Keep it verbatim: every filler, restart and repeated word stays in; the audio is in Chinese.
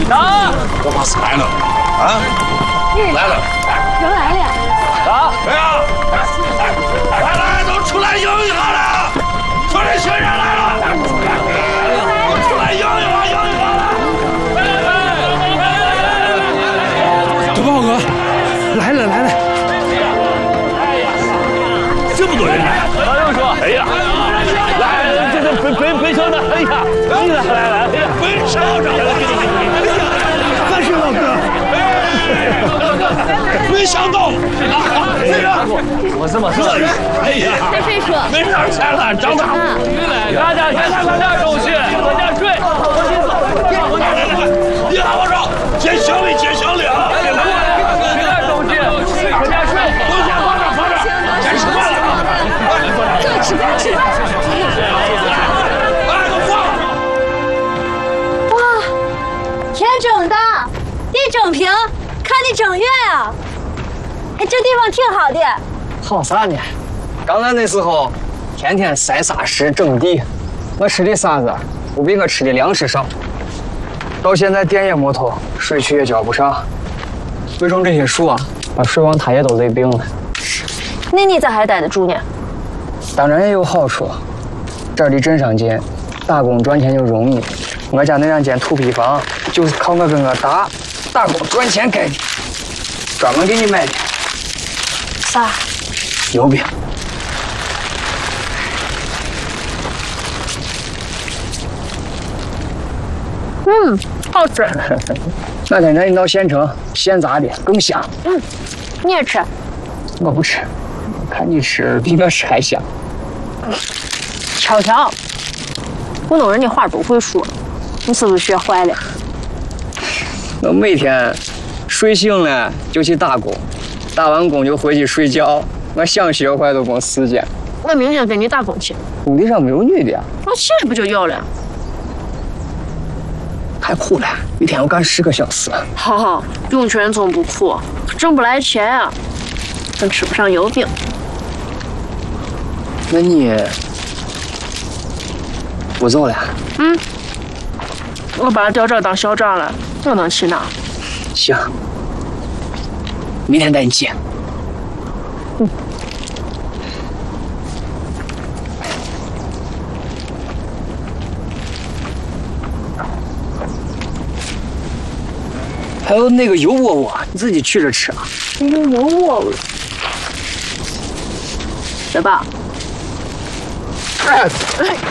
打！ 我怕死来了啊！来了， 人来了！ 打！ 哎呀！来来，都出来迎一下了！村里新人来了！都出来迎一下，迎一下了！ 德豹哥，来了来了！ 这么多人来！ 老六说：“哎呀，来，这这北北北校长，哎呀，来来来，哎呀， 北校长，哎呀， 范是老哥。 没想到，这个我这么说， 哎呀， 谁非说？ 没点钱了，长大。 大家先看看这东西，往家睡。 你看我说，捡行李，捡行李啊！ 别过来，别带东西，往家睡。 都先放着，放着，该吃饭了啊！ 这吃饭吃饭。 哎，都放了。 哇，天整的，地整平，看你整月啊！哎，这地方挺好的。 好啥呢？刚来那时候，天天塞沙石整地，我吃的沙子不比我吃的粮食少。到现在电也没头，水渠也交不上，为种这些树啊，把水王它也都累病了。 那你咋还待得住呢？ 当然也有好处，这儿离镇上近，打工赚钱就容易。我家那两间土坯房就是靠我跟我大打工赚钱盖的，专门给你买的。 啥？ 油饼。 嗯，好吃。 那天咱一到县城，现炸的更香。 嗯，你也吃？ 我不吃，看你吃比我吃还香。 乔乔，普通人的话都会说，你是不是学坏了？ 我每天睡醒了就去打工，打完工就回去睡觉。我想学坏都没时间。 我明天给你打工去。 工地上没有女的呀？ 我现在不就要了？ 太苦了，一天要干十个小时。 好好，涌泉总不苦，挣不来钱啊，真吃不上油饼。 那你不走了？ 嗯，我把他调这当校长了，我能去哪？ 行，明天带你去。 嗯。 还有那个油窝窝，你自己取着吃啊。 油窝窝，对吧？ 哎。